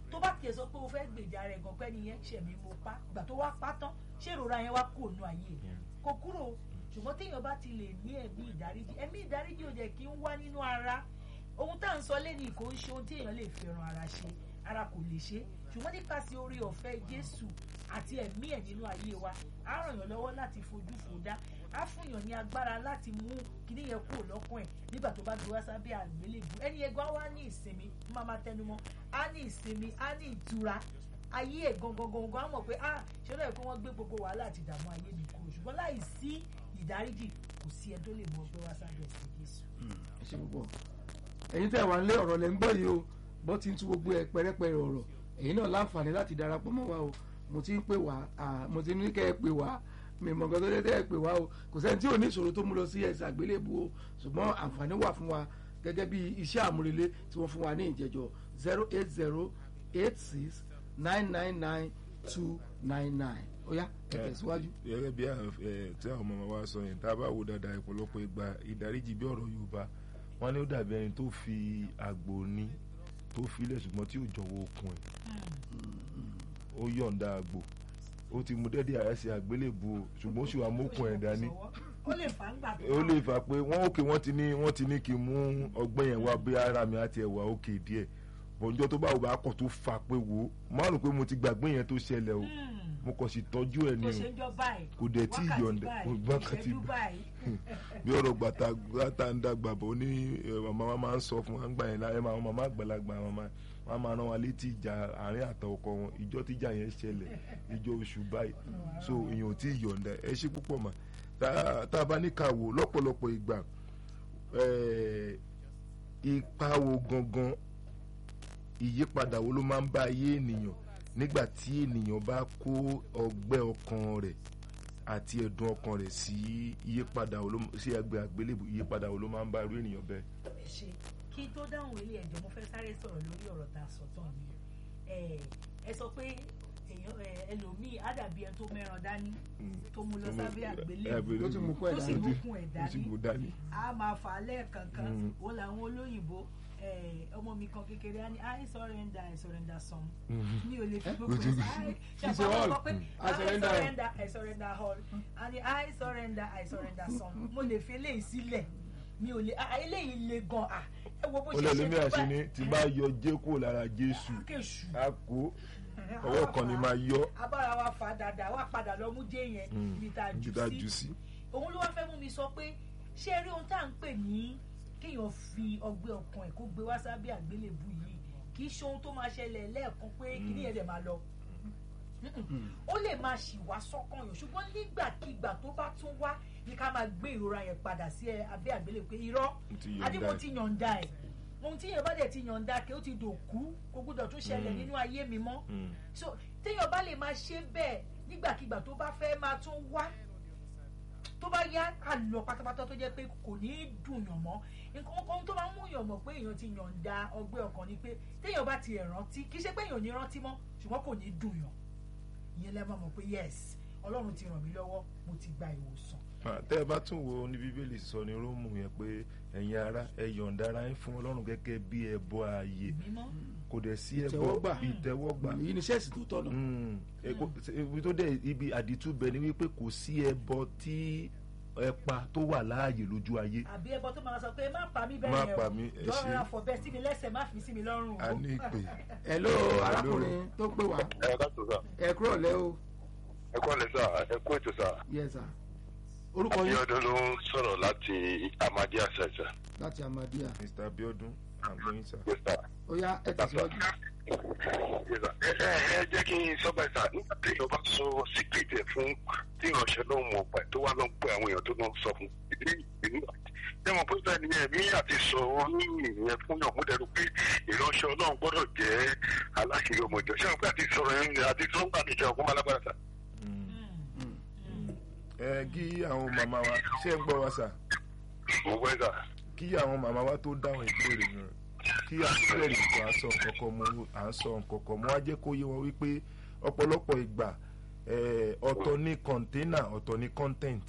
tó bá tiẹ̀ sọ pé o fẹ́ gbèjà rẹ̀ gan pẹ́ nìyẹn ṣẹ̀mí mo pa ìgbà tó wá pa tán ṣé ìrora yẹn wá kú òun ayé kò kúrò ṣùgbọ́n téèyàn bá ti lè ní ẹ̀mí ìdáríjì ẹ̀mí ìdáríjì ò jẹ́ kí ń wá nínú ara ohun tá à ń sọ lẹ́nu kò ń ṣe ohun téèyàn lè fẹ́ràn ara ṣe ara kò lè ṣe ṣùgbọ́n nípasẹ̀ orí ọ̀fẹ́ Jésù àti ẹ̀mí ẹ̀ nínú ayé wa á ràn yàn lọ́wọ́ láti fojú fò dá á fún yàn ní agbára láti mú kíní yẹn kúrò lọ́kàn ẹ̀ nígbà tó bá gbé wá sábẹ́ àgbélébùú ẹni yẹn gan wá ní ìsinmi má má tẹnumọ́ á ní ìsinmi á ní ìtura ayé ẹ̀ gangan gangan á mọ̀ pé ah ṣé lóye kó wọ́n gbé gbogbo wàhálà àti ìdààmú ayé mi kúrò ṣùgbọ́n láì sí ìdáríjì kò sí ẹ tó lè mọ ọgbẹ́ wá sábẹ́ ẹ̀sìn Jésù. ẹ ṣe púpọ̀ ẹ̀yin tẹ́ wà nílé ọ̀rọ̀ lẹ́ ń gbọ́ yìí o bó ti ń tú gbogbo ẹ̀ pẹ́rẹ́pẹ́rẹ́ ọ̀rọ̀ ẹ̀yin náà láǹfààní láti darapọ̀ mọ́ wa o mo ti ń pè wá mo ti ní kẹ́ ẹ pè wá mi mọ̀ nǹkan tó dé tẹ́ ẹ pè wá o kò sẹ́ni tí ò ní ìṣòro tó mú lọ sí ẹ̀sìn àgbélébùú o ṣùgbọ́n àǹfààní wà fún wa gẹ́gẹ́ bí iṣẹ́ àmúrelé tí wọ́n fún wa ní ìjẹ́jọ́ zero eight zero eight six nine nine nine two nine nine ó yá ẹ tẹ̀síwájú. gẹ́gẹ́ bí tí àwọn ọmọ wa sọ yẹn tá a bá wo dáadáa ìpọ̀lọpọ̀ ìgbà ìdáríjì bí ọ̀rọ̀ Yorùbá wọ́n ní ó dàbí ẹni tó fi àgbò ní tó filẹ̀ ṣùgbọ́n tí ò jọ̀wọ́ okùn ẹ̀ ó yọ̀ǹda àgbò ó ti mú dẹ́dí ààrẹ sí àgbélébùú ṣùgbọ́n ó sì wà mókun ẹ̀ dání ó lè fà ń gbà tó ó lè fà pé wọ́n òkè wọ́n ti ní wọ́n ti ní kí n mú ọgbẹ́ yẹn wá bí ara mi àti ẹ̀wà òkè díẹ̀ bọ̀njọ́ tó bá wò bá kọ̀ tó fà pé wò ó márùn pé mo ti gbàgbé yẹn tó ṣẹlẹ̀ o mo kàn sì tọ́jú ẹ̀ ní o kò dẹ̀ tí yọ̀ǹda wákàtí bí ọ̀rọ̀ gbàtà gbàtà ń dàgbà bọ̀ ní màmá wa máa ń sọ fún wa ń gbà yẹn láyé máa màmá àgbàlagbà màmá wọn máa rán wa létí ìjà àárín àtọ̀ ọkọ wọn ìjọ tíjà yẹn ṣẹlẹ̀ ìjọ oṣù báyìí so èèyàn ò tí yọ̀ǹda ẹ ṣe púpọ̀ mà tá a bá ní ká wò lọ́pọ̀lọpọ̀ ìgbà ipa wo gangan ìyípadà wo ló máa ń bá ayé ènìyàn nígbà tí ènìyàn bá kó ọgbẹ́ ọkàn rẹ̀ àti ẹ̀dùn ọkàn rẹ̀ sí ìyípadà wo ló sí ẹgbẹ́ àgbélébù ìyípadà wo ló máa ń bá irú ènìyàn bẹ́ẹ̀. ẹ ṣe kí tó dáhùn ilé ẹjọ́ mo fẹ́ sáré sọ̀rọ̀ lórí ọ̀rọ̀ tá a sọ tán ni ẹ sọ pé ẹlòmíì á dàbí ẹ tó mẹ́ran dání tó mú lọ sábẹ́ àgbélébù tó sì mú kún ẹ̀ dání á máa fà á lẹ́ẹ̀kankan wọn làwọn olóyìnbó ọmọ mi kan kékeré á ní i surrender i surrender some mi ò lè fi gbogbo ẹ ṣàpamọ́ ọkọ pé i surrender i surrender all á ní i surrender i surrender some mo lè fi eléyìí sílẹ̀ mi ò lè eléyìí le gan à ẹ wo bó ṣe ṣe tó bá olè àṣìní tí bá yọ jẹ́ kúrò lára Jésù á kó ọwọ́ kan ni máa yọ. abára wa fà dáadáa wá padà lọ mú jẹ́ yẹn ibi tá a jù sí òun ló wá fẹ́ mú mi sọ pé ṣé rí ohun tá à ń pè ní kéèyàn fi ọgbẹ́ ọkàn ẹ̀ kó gbé wá sábẹ́ àgbélébùú yìí kì í ṣe ohun tó máa ṣẹlẹ̀ lẹ́ẹ̀kan pé kíní ẹ̀ dẹ̀ máa lọ ó lè máa ṣì wá sọ́kàn yàn ṣùgbọ́n nígbàkigbà tó bá tún wá ní ká máa gbé ìrora yẹn padà sí abẹ́ àgbélébùú pé irọ́ adébó ti yànda ẹ̀ ohun tí yẹn bá dẹ̀ ti yànda kí ó ti dòkú kó gbúdọ̀ tún ṣẹlẹ̀ nínú ayé mi mọ́ so téèyàn bá lè máa ṣe bẹ́ẹ̀ nígbàkigbà tó bá fẹ́ máa tún wá tó bá yá àlọ́ pátápátá tó jẹ́ pé kò ní í dùn yàn mọ́ nǹkan kan tó máa ń mú yàn mọ̀ pé èèyàn ti yànda ọgbẹ́ ọkàn ni pé téèyàn bá ti rántí kì í ṣe pé èèyàn ò ní rántí mọ́ ṣùgbọ́n kò ní í dùn yàn ìyẹn lẹ́ máa mọ̀ pé yes Ọlọ́run ti ràn mí lọ́wọ́ mo ti gba ìwòsàn. tẹ́ ẹ bá tún wo ní Bíbélì sọ ní Róòmù yẹn pé ẹ̀yin ará ẹ yọ̀ǹda ara yín fún Ọlọ́run gẹ́gẹ́ bí ẹbọ ààyè kò dẹ̀ sí ẹbọ ìtẹ́wọ́gbà èyí ni sẹ́ẹ̀sì tó tọ̀nà. ibi tó dẹ̀ ibi àdìtú bẹ̀ ni wípé kò sí ẹbọ tí ẹpa tó wà láàyè lójú ayé. àbí ẹbọ tó máa sọ pé má pa mí bẹ́ẹ̀ yẹn o má pa mí ẹ ṣe lọ́rùn àfọ̀bẹ́ sí mi lẹ́sẹ̀ má fi sí mi lọ́rùn o. a ní ìpè. hello arákùnrin tó pè wá. ẹ ká tó sà. ẹ kúrò lẹ́ o. ẹ kọ́ lẹ sà ẹ kú ètò sà. yes sir. orúkọ yín. Abíọ́dún ló ń sọ̀rọ̀ láti Amadia ṣẹ̀ṣẹ̀. láti Amadia. Mr. Abíọ́dún àgbẹ̀yìn sà. yes sir. ó yá ẹ tẹ̀síwájú. ẹ ẹ ẹ jẹ́ kí n sọ báyìí sà nígbà tí èèyàn bá sọ síkírìtì ẹ̀ fún tí ìránṣẹ́ náà mọ̀ ọ̀pá tó wá lọ ń pè àwọn èèyàn tó náà sọ fún ìdí ìdí ṣé mo pé bẹ́ẹ̀ ni ẹ̀mí àti sọ oníyìn yẹn fún yàn múdẹ́rù pé ìránṣẹ́ Ọlọ́run gbọ́dọ̀ jẹ́ aláṣẹ ọmọ ìjọ ṣé mo pé àti sọ̀rọ̀ yẹn àti sọ́ńgbà níjà ọkùnrin alágbára sà. ẹ kí àwọn màmá wa ṣé ń gbọ́ wa sà. mo gbọ́ sà. kí àwọn màmá wa tó dáhùn ìbéèrè yẹn kí àtúbẹ̀rẹ̀ ìtàn àsọ nǹkankan mọ́ àsọ nǹkankan mọ́ á jẹ́ kó yé wọn wípé ọ̀pọ̀lọpọ̀ ìgbà ọ̀tọ̀ ní kọ̀ńténà ọ̀tọ̀ ní content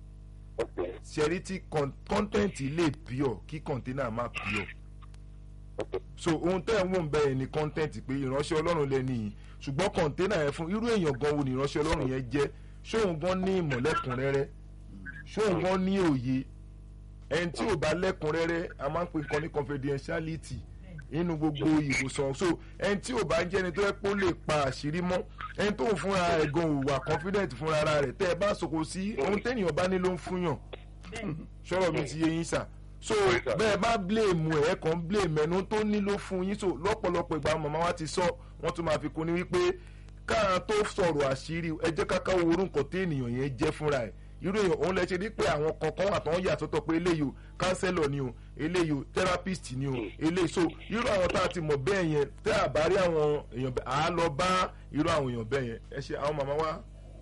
ṣẹ̀rí tí content lè pure kí kọ̀ńténà má pure so ohun tẹ́ ẹ̀ ń wò ń bẹ́ẹ̀ ni content pé ìránṣẹ́ ọlọ́run lẹ́ni yìí ṣùgbọ́n kọ̀ǹténà yẹn fún irú èèyàn gan wo ni ìránṣẹ́ ọlọ́run yẹn jẹ́ ṣóun gan ní ìmọ̀ lẹ́kùnrẹ́rẹ́ ṣóun gan ní òye ẹni tí ò bá lẹ́kùnrẹ́rẹ́ a máa ń pè nǹkan ní confidentiality nínú gbogbo ìwòsàn so ẹni tí ò bá jẹ́ ẹni tó yẹ kó lè pa àṣírí mọ́ ẹni tó ń fúnra rẹ̀ gan ò wà confident fúnra ara rẹ̀ tẹ́ ẹ bá sọ̀kò sí ohun tẹ́nìyàn bá ní ló ń fúnyàn sọ̀rọ̀ mi ti yé yín sà so bẹ́ẹ̀ bá blame ẹ̀ kàn blame ẹnu tó nílò fún yín so lọ́pọ̀lọpọ̀ ìgbà màmá wa ti sọ wọ́n tún máa fi kún ní wípé káà tó sọ̀rọ̀ àṣírí ẹ jẹ́ káká wo orúkọ tí ènìyàn yẹn jẹ́ fúnra ẹ̀ irú èèyàn òun lẹ ṣe rí pé àwọn kankan wà tó ń yà sọ́tọ̀ pé eléyìí o counselor ni o eléyìí o therapist ni o eléyìí so irú àwọn tá a ti mọ̀ bẹ́ẹ̀ yẹn tẹ́ a bá rí àwọn èèyàn bẹ́ẹ̀ à á lọ bá irú àwọn èèyàn bẹ́ẹ̀ yẹn ẹ ṣe àwọn màmá wa.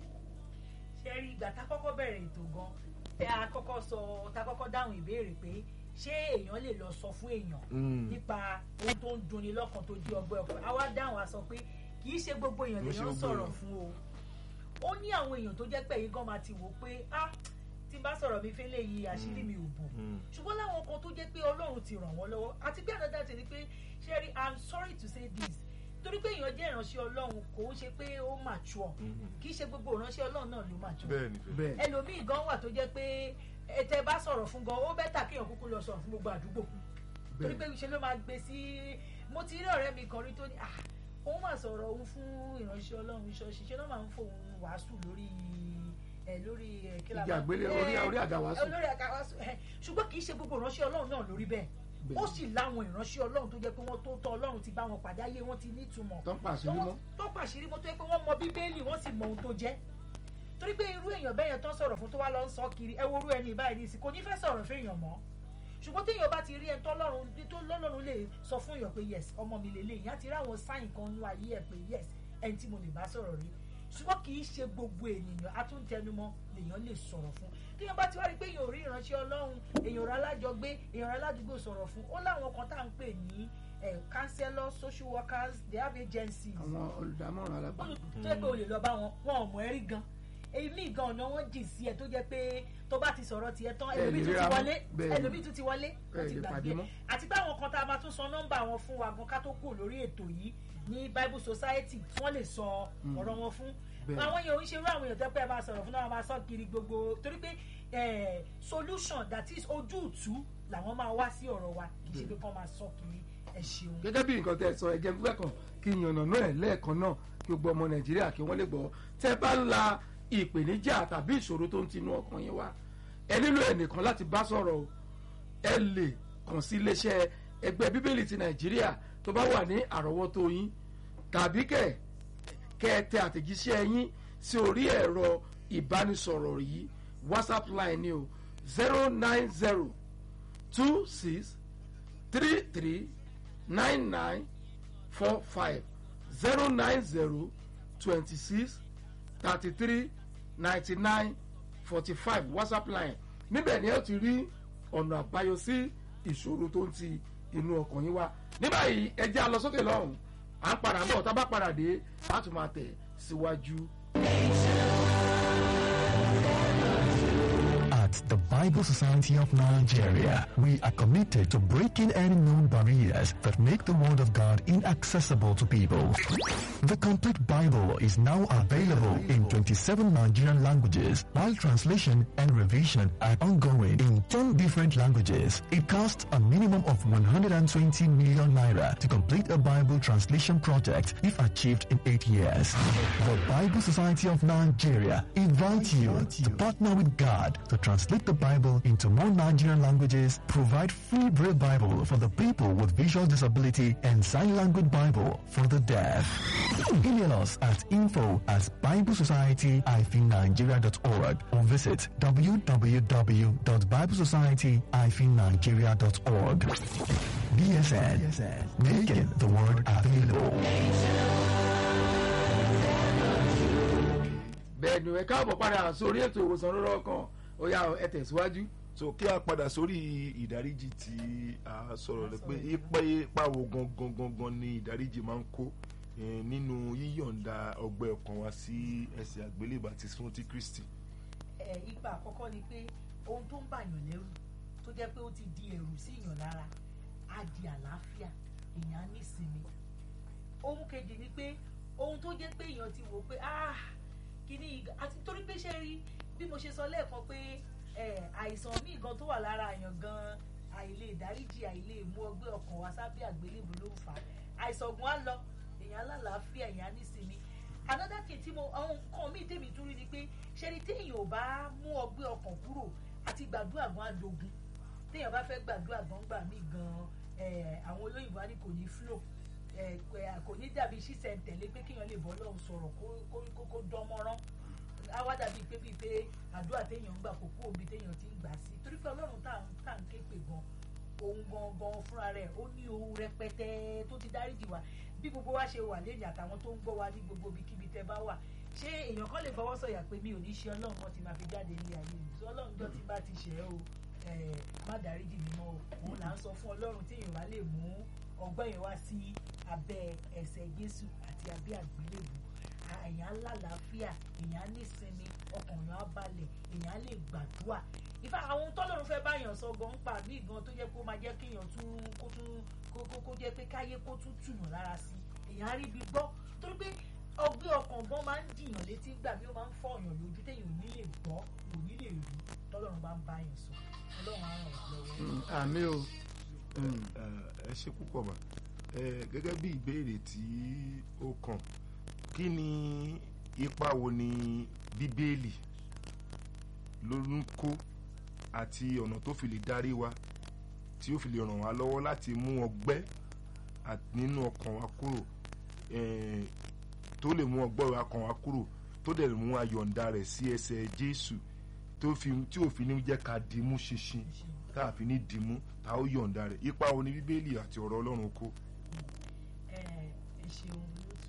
ṣe rí ìgbà tá a kọ́kọ́ bẹ̀rẹ̀ ètò gan tẹ a kọ́kọ́ sọ tá a kọ́kọ́ dáhùn ìbéèrè pé ṣé èèyàn lè lọ sọ fún èèyàn nípa ohun tó ń dunni lọ́kàn tó di ọgbẹ́ ọkàn àwa dáhùn a sọ pé kì í ṣe gbogbo èèyàn lèèyàn sọ̀rọ̀ fún o ó ní àwọn èèyàn tó jẹ́ pé èyí gan máa ti wò pé ah tí n bá sọ̀rọ̀ mi fẹ́lẹ̀ yìí àṣírí mi ò bò ṣùgbọ́n láwọn kan tó jẹ́ pé ọlọ́run ti ràn wọ́n lọ́wọ́ àti bí àdáda ti ní pé Sherry I'm sorry to say this torí pé èèyàn jẹ́ ìránṣẹ́ ọlọ́run kò ń ṣe pé ó mature kì í ṣe gbogbo ìránṣẹ́ ọlọ́run náà ló mature ẹlòmíì gan wà tó jẹ́ pé ètè bá sọ̀rọ̀ fún gan ó bẹ́tà kéèyàn kúkú lọ sọ̀rọ̀ fún gbogbo àdúgbò torí pé ṣe ló máa gbé sí mo ti rí ọ̀rẹ́ mi kan rí tó ní ah òun máa sọ̀rọ̀ òun fún ìránṣẹ́ ọlọ́run ṣọ́ọ̀ṣì ṣe náà máa ń fòun wàásù lórí ẹ lórí ẹ kí la máa ìjàgbélé orí orí àga wàásù lórí àga wàásù ẹ ṣùgbọ́n kì í ṣe gbogbo ìránṣẹ́ ọlọ́run náà lórí bẹ́ẹ̀ ó sì láwọn ìránṣẹ́ ọlọ́run tó jẹ́ pé wọ́n tó tọ́ ọlọ́run ti bá wọn pàdé ayé wọn ti nítumọ̀ tó ń pàṣírí mọ́ tó ń pàṣírí mọ́ tó yẹ pé wọ́n mọ bíbélì wọ́n sì mọ ohun tó jẹ́ torí pé irú èèyàn bẹ́ẹ̀ yẹn tán sọ̀rọ̀ fún tó wá lọ ń sọ kiri ẹ wo irú ẹni báyìí ní ìsìn kò ní fẹ́ sọ̀rọ̀ fún èèyàn mọ́ ṣùgbọ́n téèyàn bá ti rí ẹni tọ́lọ́run tó lọ́lọ́run lè sọ fún èèyàn pé yes ọmọ mi lè lè yẹn á ti rí àwọn sáìn kan nú ayé ẹ̀ pé yes ẹni tí mo lè bá sọ̀rọ̀ rí ṣùgbọ́n kì í ṣe gbogbo ènìyàn atúntẹnumọ́ lèèyàn lè sọ̀rọ̀ fún téèyàn bá ti wá rí pé èèyàn ò rí ìránṣẹ́ ọlọ́run èèyàn rà alájọgbé èèyàn rà aládùúgbò sọ̀rọ̀ fún ó láwọn kan tá à ń pè ní counselors social workers they have agencies. àwọn olùdámọ̀ràn alágbàdo. tó yẹ pé o lè lọ bá wọn wọn ò mọ̀ ẹ́ rí gan èmi gan ọ̀nà wọn jì sí ẹ tó jẹ́ pé tó bá ti sọ̀rọ̀ tiẹ̀ tán ẹlòmíì tún ti wọlé ẹlòmíì tún ti wọlé ó ti gbàgbé àti pé àwọn kan tá a máa tún sọ nọ́mbà wọn fún wa gan ká tó kù lórí ètò yìí ní Bible Society tí wọ́n lè sọ ọ̀rọ̀ wọn fún àwọn yẹn ò ń ṣe irú àwọn èèyàn tó pé ẹ máa sọ̀rọ̀ fún náà máa sọ kiri gbogbo torí pé solution that is ojútùú làwọn máa wá sí ọ̀rọ̀ wa kì í ṣe pé kán máa sọ kiri ẹ ṣeun. gẹ́gẹ́ bí nǹkan tẹ́ ẹ sọ ẹ jẹ́ fúnfẹ́ kan kí yànnà náà ẹ̀ lẹ́ẹ̀kan náà kí gbogbo ọmọ Nàìjíríà kí wọ́n lè gbọ́ tẹ́ bá ń la ìpèníjà tàbí ìṣòro tó ń tinú ọkàn yín wá ẹ nílò ẹnìkan láti bá sọ̀rọ̀ o ẹ lè kàn sí iléeṣẹ́ ẹgbẹ́ bíbélì ti Nàìjíríà tó bá wà ní àrọ́wọ́tó yín tàbí kẹ̀ kẹ́ ẹ tẹ àtẹ̀jíṣẹ́ yín sí orí ẹ̀rọ ìbánisọ̀rọ̀ yìí WhatsApp line ni o zero nine zero two six three three nine nine four five zero nine zero twenty six thirty three ninety nine forty five WhatsApp line níbẹ̀ ni ẹ ti rí ọ̀nà àbáyọ sí ìṣòro tó ń ti inú ọkàn yín wá ní báyìí ẹ jẹ́ á lọ sókè lọ́hùn à ń padà bọ̀ tá a bá padà dé a tún máa tẹ̀ síwájú. At the Bible Society of Nigeria, we are committed to breaking any known barriers that make the Word of God inaccessible to people. The complete Bible is now available in twenty-seven Nigerian languages, while translation and revision are ongoing in ten different languages. It costs a minimum of one hundred twenty million naira to complete a Bible translation project if achieved in eight years. The Bible Society of Nigeria invites you to partner with God to translate the Bible into more Nigerian languages, provide free Braille Bible for the people with visual disability, and sign language Bible for the deaf. Email us at info at bible society dash nigeria dot org or visit w w w dot bible society dash nigeria dot org. B S N, making the word available. bẹ́ẹ̀ ni ẹ káàbọ̀ padà sórí ètò ìwòsàn lọ́rọ̀ kan ó yá ẹ tẹ̀síwájú. so kí a padà sórí ìdáríjì tí a sọ̀rọ̀ rẹ̀ pé ipa ipa wo gangan gangan ni ìdáríjì máa ń kó nínú yíyọ̀ǹda ọgbẹ́ ọkàn wa sí ẹsẹ̀ àgbélébà ti fún ti Kristi. ẹ ipa àkọ́kọ́ ni pé ohun tó ń bàyàn lẹ́rù tó jẹ́ pé ó ti di ẹ̀rù sí ìyàn lára á di àlàáfíà èèyàn á ní ìsinmi. Ohun kejì ni pé ohun tó jẹ́ pé èèyàn ti wò pé ah kíní àti torí pé ṣe rí bí mo ṣe sọ lẹ́ẹ̀kan pé àìsàn míì gan tó wà lára èèyàn gan àìlè ìdáríjì àìlè mú ọgbẹ́ ọkàn wá sábẹ́ àgbélébùú ló ń fà á. Àìsàn ògùn á lọ èèyàn alálàáfíà èèyàn á nísinmi. Another thing tí mo àwọn nǹkan míì tèmi tún rí ni pé ṣe ni téèyàn ò bá mú ọgbẹ́ ọkàn kúrò àti gbàdúrà gan adogun. Téèyàn bá fẹ́ gbàdúrà gan gbà mí gan àwọn olóyìnbó á ní kò ní flow kò ní dàbí ṣísẹ̀ntẹ̀lé pé kéèyàn lè bọ́ lọ́hùn sọ̀rọ̀ kó kó dán mọ́rán. Á wá dàbí pé bíi pé àdúrà téèyàn ń gbà kó kú òbí téèyàn ti ń gbà sí torí pé Ọlọ́run tá à ń ké pè gan òun gangan fúnra rẹ̀ ó ní ohun rẹpẹtẹ tó ti dáríjì wá bí gbogbo wa ṣe wà lẹ́yìn àtàwọn tó ń gbọ́ wa ní gbogbo ibikíbi tẹ́ bá wà ṣé èèyàn kan lè fọwọ́ sọ̀yà pé mi ò ní ṣe Ọlọ́run kan ti máa fi jáde ní ayé mi sọ Ọlọ́run jọ ti bá ti ṣẹ̀ o má dáríjì mi mọ́ o òun là ń sọ fún Ọlọ́run tí èèyàn bá lè mú ọgbọ́n yẹn wá sí abẹ́ ẹsẹ̀ Jésù àti abẹ́ àgbélébùú èèyàn lálàáfíà èèyàn nísinmi ọkàn èèyàn á balẹ̀ èèyàn lè gbàdúrà ìfà àwọn tọ́lọ́run fẹ́ báyàn sọ gan pa mí gan tó jẹ́ pé ó máa jẹ́ kéèyàn tún kó tún kó kó jẹ́ pé káyé kó tún tùyàn lára sí èèyàn á rí ibi gbọ́ torí pé ọgbẹ́ ọkàn gan máa ń dìyàn létí gbà mí ó máa ń fọyàn lójú téèyàn ò ní lè gbọ́ ò ní lè rí tọ́lọ́run bá ń báyàn sọ Ọlọ́run á ràn wá lọ́wọ́. àmín o. ẹ ṣe púpọ̀ mà gẹ́gẹ́ bí ìbéèrè tí ó kàn kí ni ipa wo ni Bíbélì ló ń kó àti ọ̀nà tó fi lè darí wa tí ó fi lè ràn wá lọ́wọ́ láti mú ọgbẹ́ nínú ọkàn wa kúrò tó lè mú ọgbẹ́ ọkàn wa kúrò tó dẹ̀ mú ayọ̀ǹda rẹ̀ sí ẹsẹ̀ Jésù tó fi tí ò fi ní jẹ́ ká dìímú ṣinṣin tá a fi ní dìímú tá ó yọ̀ǹda rẹ̀ ipa wo ni Bíbélì àti ọ̀rọ̀ Ọlọ́run kó. ẹ ṣeun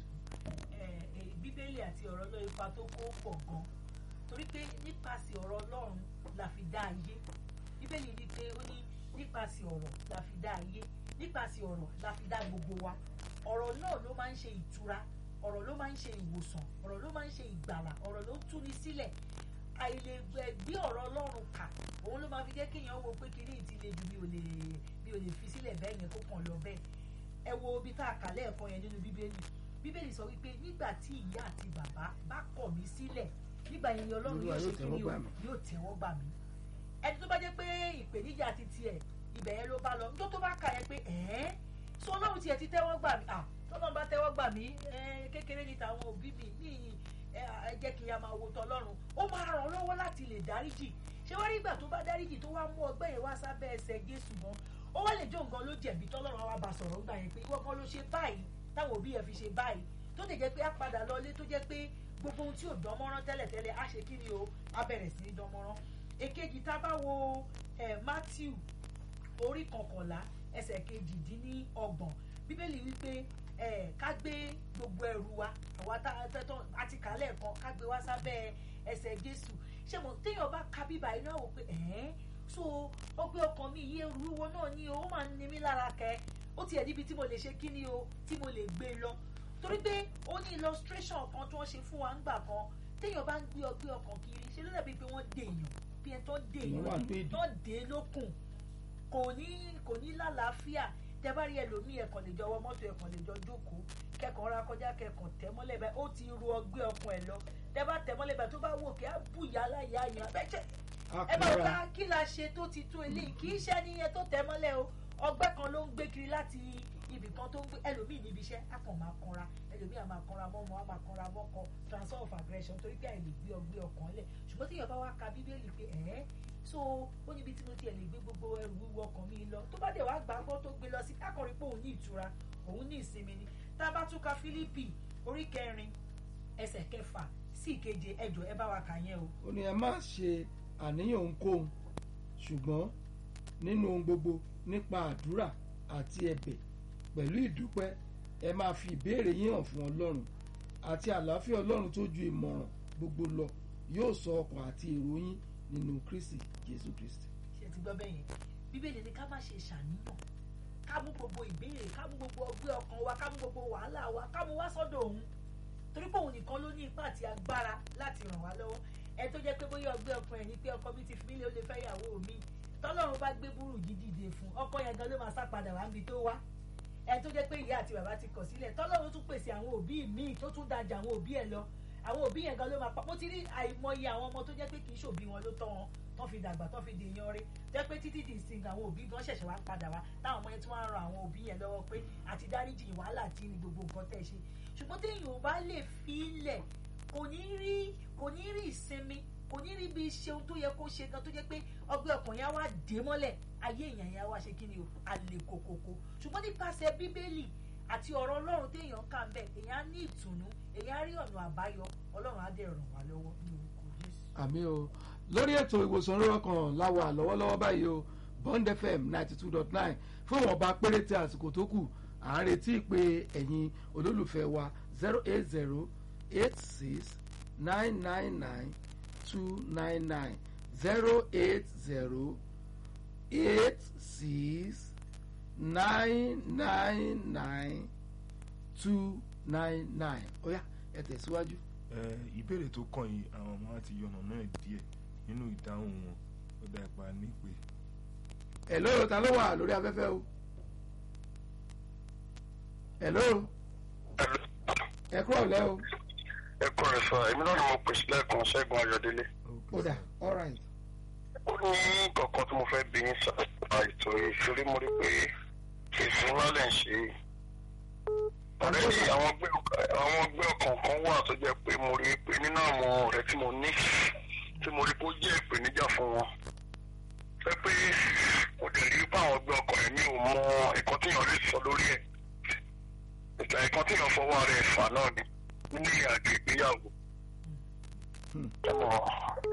Bíbélì àti ọ̀rọ̀ Ọlọ́run ipa tó kó pọ̀ gan torí pé nípasẹ̀ ọ̀rọ̀ Ọlọ́run la fi dá ayé Bíbélì ní pé ó ní nípasẹ̀ ọ̀rọ̀ la fi dá ayé nípasẹ̀ ọ̀rọ̀ la fi dá gbogbo wa ọ̀rọ̀ náà ló máa ń ṣe ìtura ọ̀rọ̀ ló máa ń ṣe ìwòsàn ọ̀rọ̀ ló máa ń ṣe ìgbàlà ọ̀rọ̀ ló ń túni sílẹ̀ àìlè gbé ọ̀rọ̀ Ọlọ́run kà òun ló máa fi jẹ́ kéèyàn wo pé kiri ìtìlẹ̀ ju bí o lè bí o lè fi sílẹ̀ bẹ́ẹ̀ yẹn kó kàn lọ bẹ́ẹ̀ ẹ wo ibi tá a kà lẹ́ẹ̀kan yẹn nínú Bíbélì Bíbélì sọ wípé nígbà tí ìyá àti bàbá bá kọ̀ mí sílẹ̀ nígbà yẹn ni Ọlọ́run yóò ṣe kí ni o yóò tẹ́wọ́ gbà mí ẹni tó bá jẹ́ pé ìpèníjà ti tiẹ̀ ibẹ̀ yẹn ló bá lọ nítorí tó bá kà yẹn pé ẹ̀ẹ́n so Ọlọ́run tiẹ̀ ti tẹ́wọ́ gbà mí ah tọ́lọ́run bá tẹ́wọ́ gbà mí kékeré ní tàwọn òbí mi ní ẹ jẹ́ kí a máa wo tọ́lọ́run ó máa ràn ọ́ lọ́wọ́ láti lè dáríjì ṣé wá rí ìgbà tó bá dáríjì tó wá mú ọgbẹ́ yẹn wá sábẹ́ ẹsẹ̀ Jésù gan ó wá lè jó nǹkan ló jẹ̀bi tọ́lọ́run wá bá sọ̀rọ̀ gbà yẹn pé ìwọ kan ló ṣe báyìí táwọn òbí yẹn fi ṣe báyìí tó lè jẹ́ pé á padà lọlé tó jẹ́ pé gbogbo ohun tí ò dán mọ́rán tẹ́lẹ̀tẹ́lẹ̀ á ṣe kí ni o á bẹ̀rẹ̀ sí ní dán mọ́rán. Èkejì tá a bá wo Matthew orí kọkànlá ẹsẹ̀ kejìdínlọ́gbọ̀n Bíbélì wípé ká gbé gbogbo ẹrù wa àwa tá a ti kà lẹ́ẹ̀kan ká gbé wá sábẹ́ ẹsẹ̀ Jésù ṣé mo téèyàn bá ka bíbá iná wò pé ẹ̀ẹ́n so ọgbẹ́ ọkàn mi yé ruwo náà ni o ó máa ń ní mí lára kẹ́ ó tiẹ̀ níbi tí mo lè ṣe kí ni o tí mo lè gbé lọ torí pé ó ní illustration kan tí wọ́n ṣe fún wa ńgbà kan téèyàn bá ń gbé ọgbẹ́ ọkàn kiri ṣe ló dàbí pé wọ́n dè èèyàn bí ẹni tó dè èèyàn tó dè lókun kò ní kò ní lálàáfíà tẹ bá rí ẹlòmíì ẹ̀kàn lè jọ wọ mọ́tò ẹ̀kàn lè jọ jókòó kẹ́kọ̀ọ́ ra kọjá kẹ́kọ̀ọ́ tẹ́ mọ́lẹ̀ báyìí ó ti ru ọgbẹ́ ọkàn ẹ̀ lọ tẹ bá tẹ́ mọ́lẹ̀ báyìí tó bá wò kí á bù yá láyà yẹn abẹ́jẹ́ ẹ bá wọ́n ká kí la ṣe tó ti tó eléyìí kì í ṣe ẹni yẹn tó tẹ́ mọ́lẹ̀ o ọgbẹ́ kan ló ń gbé kiri láti ibì kan tó ń gbé ẹlòmíì níbi iṣẹ́ á kàn máa kanra ẹlòmíì á máa kanra mọ́mọ́ á máa kanra mọ́kọ transfer of aggression torí pé àìlè gbé ọgbẹ́ ọkàn lẹ̀ ṣùgbọ́n tí yorùbá wa ka Bíbélì pé ẹ̀ẹ́ so ó níbi tí mo tiẹ̀ lè gbé gbogbo ẹrù wíwọ ọkàn mi lọ tó bá dẹ̀ wá gbà gbọ́ tó gbé lọ sí kákọ̀rí pé òun ní ìtura òun ní ìsinmi ni tá a bá tún ka Fílípì orí kẹrin ẹsẹ̀ kẹfà sí ìkeje ẹjọ́ ẹ bá wa kà yẹn o. ó ní ẹ má ṣe àníyàn ohunkóhun ṣùgbọ́n nínú ohun gbogbo nípa àdúrà àti ẹ̀bẹ̀ pẹ̀lú ìdúpẹ́ ẹ máa fi ìbéèrè yín hàn fún Ọlọ́run àti àlàáfíà Ọlọ́run tó ju ìmọ̀ràn gbogbo lọ yóò sọ ọkàn àti èrò yín nínú Kristi Jésù Kristi. ṣe ti gbọ́ bẹ́yẹn Bíbélì ní ká má ṣe ṣàníyàn ká mú gbogbo ìbéèrè ká mú gbogbo ọgbẹ́ ọkàn wa ká mú gbogbo wàhálà wa ká mú wá sọ́dọ̀ òun torí pé òun nìkan ló ní ipá àti agbára láti ràn wá lọ́wọ́ ẹ tó jẹ́ pé bóyá ọgbẹ́ ọkàn ẹ̀ ní pé ọkọ mi ti fi mí lé ó lè fẹ́ ìyàwó mi tọ́lọ́run bá gbé burú yìí dìde fún ọkọ yẹn gan ló máa sá padà wá níbi tó wá ẹ tó jẹ́ pé ìyá àti bàbá ti kọ̀ sílẹ̀ tọ́lọ́run tún pèsè àwọn òbí míì tó tún dájà àwọn òbí ẹ̀ lọ àwọn òbí yẹn gan ló máa pa mo ti rí àìmọye àwọn ọmọ tó jẹ́ pé kì í ṣòbí wọn ló tọ́ wọn tó fi dàgbà tó fi dèèyàn rí jẹ́ pé títí di ìsìn àwọn òbí gan ṣẹ̀ṣẹ̀ wá padà wá táwọn ọmọ yẹn tún wá ń ran àwọn òbí yẹn lọ́wọ́ pé àti dáríjì wàhálà tí ní gbogbo nǹkan tẹ̀ ṣe ṣùgbọ́n téèyàn ò bá lè fi ilẹ̀ kò ní rí kò ní rí ìsinmi kò ní rí bí ṣe ohun tó yẹ kó ṣe gan tó jẹ́ pé ọgbẹ́ ọkàn yẹn wá dé mọ́lẹ̀ ayé èèyàn yẹn wá ṣe kí ni o àlè kòkòkò ṣùgbọ́n nípasẹ̀ bíbélì àti ọ̀rọ̀ ọlọ́run téèyàn kà ń bẹ̀ èèyàn á ní ìtùnú èèyàn á rí ọ̀nà àbáyọ ọlọ́run á dẹ̀ ràn wá lọ́wọ́ ní orúkọ Jésù. àmì o lórí ètò ìwòsàn lọ́wọ́ kan láwa lọ́wọ́lọ́wọ́ báyìí o Bond F M ninety two dot nine fún ìwọ̀nba péréte àsìkò tó kù à ń retí pé ẹ̀yin olólùfẹ́ wa zero eight zero eight six nine nine nine two nine nine zero eight zero eight six nine nine nine two nine nine ó yá ẹ tẹ̀síwájú. ìbéèrè tó kàn yìí àwọn ọmọ àti yọ̀nà náà díẹ̀ nínú ìdáhùn wọn ó dá ipa nípe. hello ta ló wà lórí afẹ́fẹ́ o. hello ẹ kúrò lẹ́ o. ẹ kọ́ ẹ sọ èmi náà ni mo pèsè lẹ́ẹ̀kan Ṣẹ́gun Ayọ̀délé. ó dà all right. ó ní kankan tí mo fẹ́ bí yín sọ ètò ìṣòrí mo rí pé èsì ńlá lẹ̀ ń ṣe é. ọ̀rẹ́ yìí àwọn ọgbẹ́ ọkàn kan wà tó jẹ́ pé mo rí pé nínú àwọn ọ̀rẹ́ tí mo ní tí mo rí pé ó jẹ́ ìpèníjà fún wọn. fẹ́ pé mo dẹ̀ rí pé àwọn ọgbẹ́ ọkàn yẹn mi ò mọ ẹ̀kọ́ tí èèyàn lè sọ lórí ẹ̀. ìgbà ẹ̀kọ́ tí èèyàn fọwọ́ rẹ̀ fà náà ni nínú ìrìn àjò ìgbéyàwó.